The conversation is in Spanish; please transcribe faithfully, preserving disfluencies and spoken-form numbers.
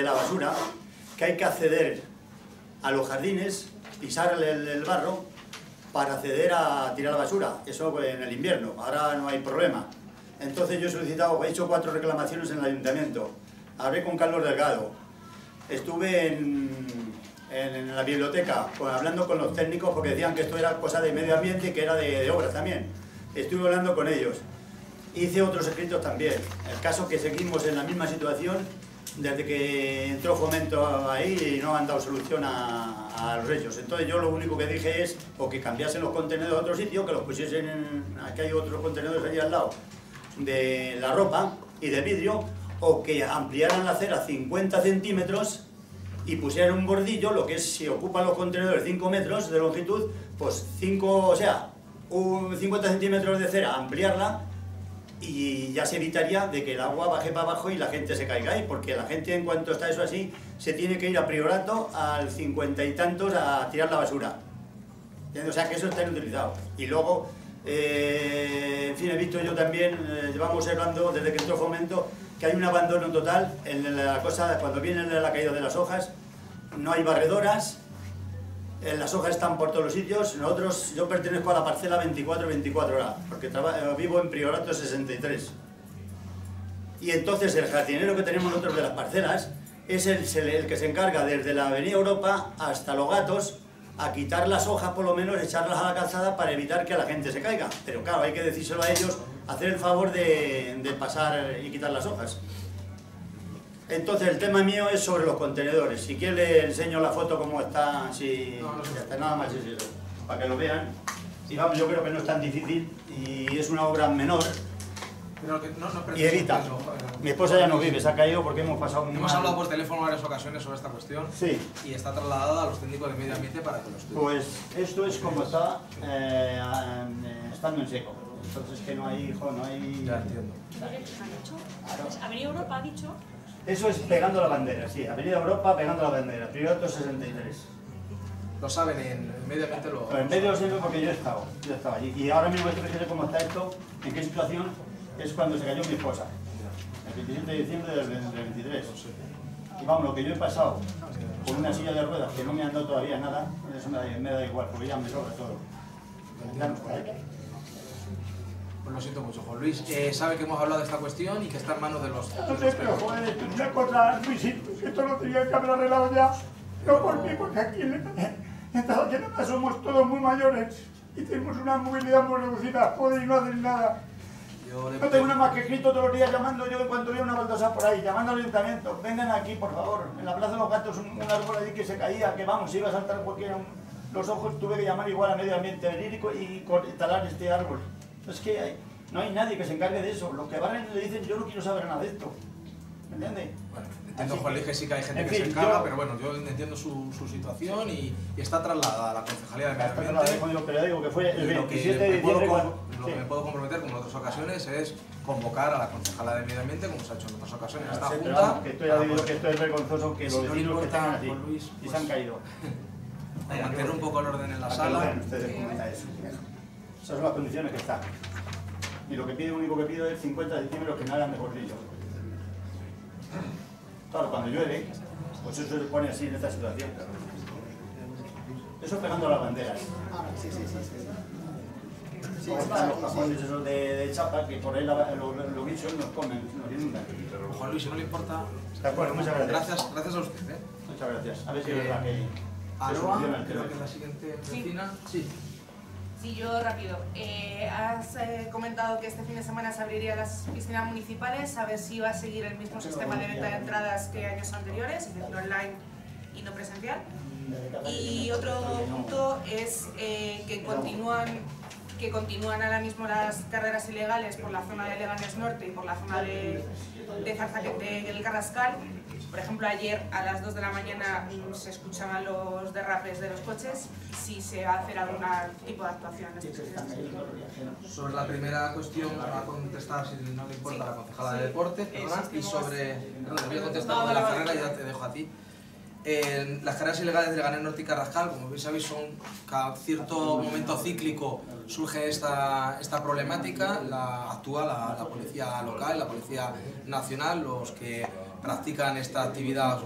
la basura, que hay que acceder a los jardines, pisar el, el barro para acceder a tirar la basura. Eso en el invierno, ahora no hay problema. Entonces yo he solicitado, he hecho cuatro reclamaciones en el ayuntamiento. Hablé con Carlos Delgado, estuve en, en, en la biblioteca con, hablando con los técnicos porque decían que esto era cosa de medio ambiente y que era de, de obras también. Estuve hablando con ellos. Hice otros escritos también. El caso es que seguimos en la misma situación desde que entró Fomento ahí y no han dado solución a, a los hechos. Entonces yo lo único que dije es o que cambiasen los contenedores a otro sitio, que los pusiesen en... Aquí hay otros contenedores allí al lado de la ropa y de vidrio, o que ampliaran la acera cincuenta centímetros y pusieran un bordillo, lo que es si ocupan los contenedores cinco metros de longitud, pues cinco, o sea, un cincuenta centímetros de acera, ampliarla, y ya se evitaría de que el agua baje para abajo y la gente se caiga ahí, porque la gente en cuanto está eso así, se tiene que ir a Priorato al cincuenta y tantos a tirar la basura. ¿Entiendes? O sea que eso está inutilizado. Y luego, eh, en fin, he visto yo también, eh, llevamos hablando desde que entró Fomento, que hay un abandono total en la cosa, cuando viene la caída de las hojas, no hay barredoras, las hojas están por todos los sitios. Nosotros, yo pertenezco a la parcela veinticuatro veinticuatro horas, porque vivo en Priorato sesenta y tres. Y entonces el jardinero que tenemos nosotros de las parcelas es el, el que se encarga desde la Avenida Europa hasta Los Gatos a quitar las hojas, por lo menos echarlas a la calzada para evitar que la gente se caiga. Pero claro, hay que decírselo a ellos, hacer el favor de, de pasar y quitar las hojas. Entonces el tema mío es sobre los contenedores. Si quiere le enseño la foto como está, si no, no, ya está, nada más es eso, para que lo vean. Y vamos, yo creo que no es tan difícil y es una obra menor. Pero que no, no y evita. Eso, mi esposa ya no vive, se ha caído porque hemos pasado muy Hemos mal. hablado por teléfono varias ocasiones sobre esta cuestión. Sí. Y está trasladada a los técnicos de medio ambiente para que lo estudien. Pues esto es como está eh, estando en seco. Entonces que no hay, hijo, no hay... Ya entiendo. Claro. Avenida Europa ha dicho. Eso es pegando la bandera, sí. Avenida Europa pegando la bandera. Priorato sesenta y tres. Lo saben, en medio ambiente lo... Pues en medio lo sé porque yo he estado, yo he estado allí. Y ahora mismo esto fíjate cómo está esto, en qué situación es cuando se cayó mi esposa. El veintisiete de diciembre del veintitrés. Y vamos, lo que yo he pasado con una silla de ruedas que no me han dado todavía nada, eso me da, me da igual, porque ya me sobra todo. Pues lo siento mucho, Juan Luis. Eh, sabe que hemos hablado de esta cuestión y que está en manos de los... No sé, pero joder, esto es una cosa, Luisito, esto lo tenía que haber arreglado ya. No por mí, porque aquí en esta zona somos todos muy mayores y tenemos una movilidad muy reducida, joder, y no hacen nada. Yo le... No tengo nada más que escrito todos los días llamando yo en cuanto veo una baldosa por ahí, llamando al ayuntamiento, vengan aquí, por favor. En la Plaza de los Gatos, un, un árbol allí que se caía, que vamos, se iba a saltar cualquiera. Un, los ojos tuve que llamar igual a medio ambiente, venir y, y, y talar este árbol. Es que hay, no hay nadie que se encargue de eso. Los que barren le dicen, yo no quiero saber nada de esto. ¿Me entiendes? Bueno, entiendo, Juan Luis, que sí que hay gente en que fin, se encarga, yo, pero bueno, yo entiendo su, su situación y, y está trasladada a la Concejalía de Medio hasta Ambiente. no, pero digo que fue el Y lo veintisiete que, de me puedo, diciembre. con, Cuando, lo sí. que me puedo comprometer, como en otras ocasiones, es convocar a la Concejala de Medio Ambiente, como se ha hecho en otras ocasiones, a esta Sí, pero Junta. vamos, que esto ya digo que esto es vergonzoso que si los no le vecinos que importa, están así Juan Luis, y pues, se han caído. Para mantener un poco el orden en la Para que sala. lo vean ustedes cómo está eso. Esas son las condiciones que están. Y lo que pido, lo único que pido es cincuenta centímetros que me hagan de bordillo. Claro, cuando llueve, pues eso se pone así en esta situación. Eso es pegando las banderas. Sí, sí, sí, sí. Sí, están los cajones esos de, de chapa que por ahí la, los, los bichos nos comen, nos inundan. Juan Luis, si no le importa... De acuerdo, muchas gracias. Gracias, gracias a usted. ¿eh? Muchas gracias. A ver si es verdad que se Aroa, soluciona el creo tema. que es la siguiente Sí. vecina. Sí. Sí, yo rápido. Eh, has eh, comentado que este fin de semana se abrirían las piscinas municipales, a ver si va a seguir el mismo sistema de venta de entradas que años anteriores, es decir, online y no presencial. Y otro punto es eh, que continúan que continúan ahora mismo las carreras ilegales por la zona de Leganés Norte y por la zona de, de Zarzaquete del Carrascal. Por ejemplo, ayer a las dos de la mañana mm, se escuchaban los derrapes de los coches. Si se va a hacer algún tipo de actuación en este sentido. Sobre la primera cuestión, va a contestar, si no le importa, la concejala de deportes, perdona, y sobre... Perdón, voy a contestar lo de la carrera y ya te dejo a ti. Eh, las carreras ilegales de Leganés Norte y Carrascal, como bien sabéis, son cada cierto momento cíclico surge esta, esta problemática, la actúa la, la policía local, la policía nacional, los que practican esta actividad